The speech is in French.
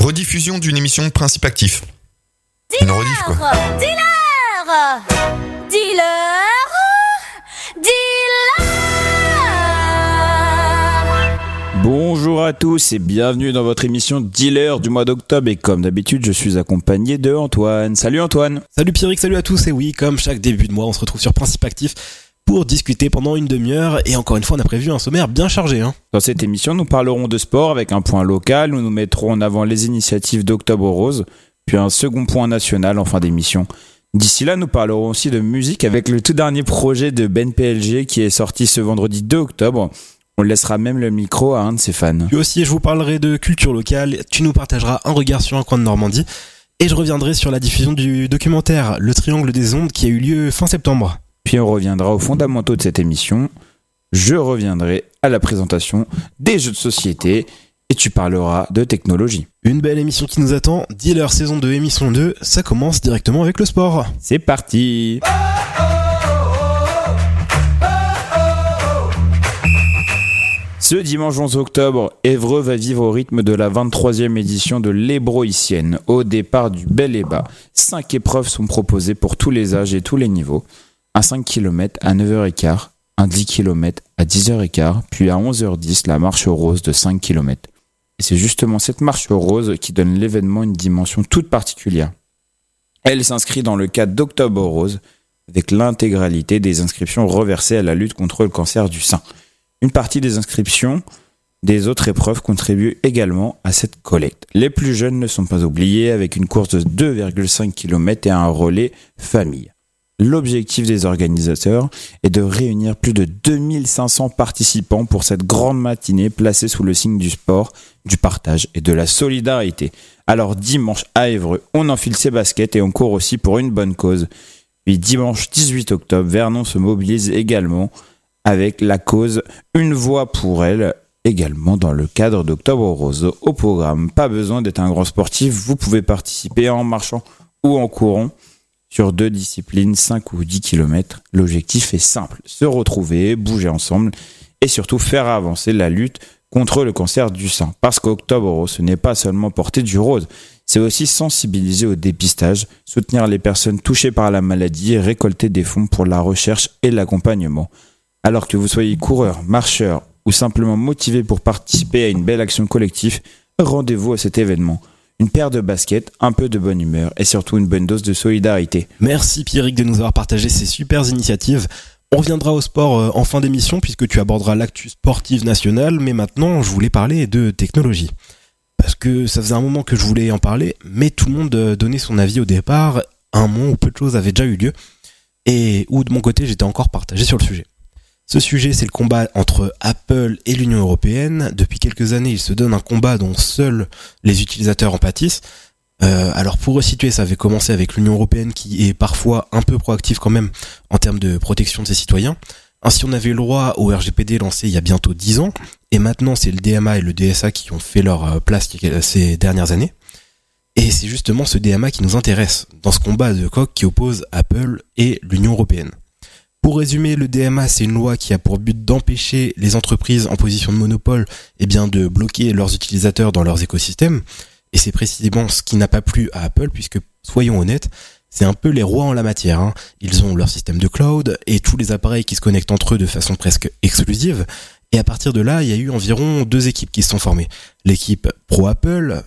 Rediffusion d'une émission de Principe Actif. Une rediff, quoi. Bonjour à tous et bienvenue dans votre émission Dealer du mois d'octobre. Et comme d'habitude, je suis accompagné de Antoine. Salut Antoine. Salut Pierrick, salut à tous. Et oui, comme chaque début de mois, on se retrouve sur Principe Actif pour discuter pendant une demi-heure. Et encore une fois, on a prévu un sommaire bien chargé. Dans cette émission, nous parlerons de sport avec un point local où nous mettrons en avant les initiatives d'Octobre Rose, puis un second point national en fin d'émission. D'ici là, nous parlerons aussi de musique avec le tout dernier projet de Ben PLG qui est sorti ce vendredi 2 octobre. On laissera même le micro à un de ses fans. Puis aussi, je vous parlerai de culture locale, tu nous partageras un regard sur un coin de Normandie, et je reviendrai sur la diffusion du documentaire Le Triangle des Ondes qui a eu lieu fin septembre. Puis on reviendra aux fondamentaux de cette émission. Je reviendrai à la présentation des jeux de société et tu parleras de technologie. Une belle émission qui nous attend, Dealer saison 2, émission 2, ça commence directement avec le sport. C'est parti! Ce dimanche 11 octobre, Évreux va vivre au rythme de la 23e édition de l'Hébroïcienne. Au départ du bel et bas, 5 épreuves sont proposées pour tous les âges et tous les niveaux. Un 5 km à 9h15, un 10 km à 10h15, puis à 11h10, la marche rose de 5 km. Et c'est justement cette marche rose qui donne l'événement une dimension toute particulière. Elle s'inscrit dans le cadre d'Octobre Rose, avec l'intégralité des inscriptions reversées à la lutte contre le cancer du sein. Une partie des inscriptions des autres épreuves contribuent également à cette collecte. Les plus jeunes ne sont pas oubliés avec une course de 2,5 km et un relais famille. L'objectif des organisateurs est de réunir plus de 2500 participants pour cette grande matinée placée sous le signe du sport, du partage et de la solidarité. Alors dimanche à Évreux, on enfile ses baskets et on court aussi pour une bonne cause. Puis dimanche 18 octobre, Vernon se mobilise également avec la cause Une voix pour elle, également dans le cadre d'Octobre Rose. Au programme, pas besoin d'être un grand sportif, vous pouvez participer en marchant ou en courant sur 2 disciplines, 5 ou 10 km. L'objectif est simple, se retrouver, bouger ensemble et surtout faire avancer la lutte contre le cancer du sein. Parce qu'Octobre Rose, ce n'est pas seulement porter du rose, c'est aussi sensibiliser au dépistage, soutenir les personnes touchées par la maladie et récolter des fonds pour la recherche et l'accompagnement. Alors que vous soyez coureur, marcheur ou simplement motivé pour participer à une belle action collective, rendez-vous à cet événement. Une paire de baskets, un peu de bonne humeur et surtout une bonne dose de solidarité. Merci Pierrick de nous avoir partagé ces super initiatives. On reviendra au sport en fin d'émission puisque tu aborderas l'actu sportive nationale, mais maintenant je voulais parler de technologie. Parce que ça faisait un moment que je voulais en parler, mais tout le monde donnait son avis au départ, à un moment où peu de choses avaient déjà eu lieu, et où de mon côté j'étais encore partagé sur le sujet. Ce sujet, c'est le combat entre Apple et l'Union Européenne. Depuis quelques années, il se donne un combat dont seuls les utilisateurs en pâtissent. Alors pour resituer, ça avait commencé avec l'Union Européenne qui est parfois un peu proactive quand même en termes de protection de ses citoyens. Ainsi, on avait le droit au RGPD lancé il y a bientôt 10 ans. Et maintenant, c'est le DMA et le DSA qui ont fait leur place ces dernières années. Et c'est justement ce DMA qui nous intéresse dans ce combat de coq qui oppose Apple et l'Union Européenne. Pour résumer, le DMA, c'est une loi qui a pour but d'empêcher les entreprises en position de monopole de bloquer leurs utilisateurs dans leurs écosystèmes. Et c'est précisément ce qui n'a pas plu à Apple, puisque, soyons honnêtes, c'est un peu les rois en la matière. Ils ont leur système de cloud et tous les appareils qui se connectent entre eux de façon presque exclusive. Et à partir de là, il y a eu environ 2 équipes qui se sont formées. L'équipe pro-Apple,